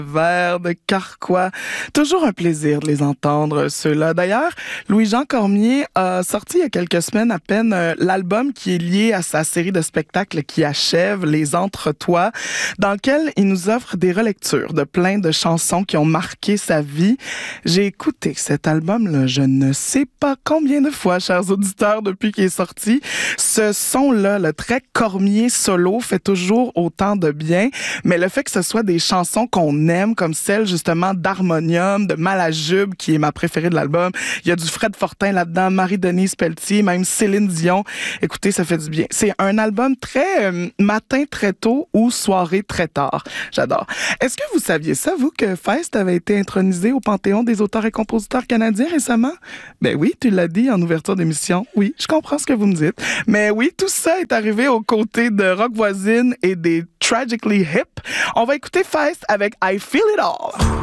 Vers de Carquois. Toujours un plaisir de les entendre, ceux-là. D'ailleurs, Louis-Jean Cormier a sorti il y a quelques semaines à peine l'album qui est lié à sa série de spectacles qui achève, Les Entre-Toi, dans lequel il nous offre des relectures de plein de chansons qui ont marqué sa vie. J'ai écouté cet album-là, je ne sais pas combien de fois, chers auditeurs, depuis qu'il est sorti. Ce son-là, le très Cormier solo, fait toujours autant de bien, mais le fait que ce soit des chansons qu'on aime, comme celle justement d'Harmonium, de Malajube, qui est ma préférée de l'album. Il y a du Fred Fortin là-dedans, Marie-Denise Pelletier, même Céline Dion. Écoutez, ça fait du bien. C'est un album très matin très tôt ou soirée très tard. J'adore. Est-ce que vous saviez ça, vous, que Feist avait été intronisé au Panthéon des auteurs et compositeurs canadiens récemment? Ben oui, tu l'as dit en ouverture d'émission. Oui, je comprends ce que vous me dites. Mais oui, tout ça est arrivé aux côtés de Rock Voisine et des Tragically Hip. On va écouter Feist avec I Feel It All.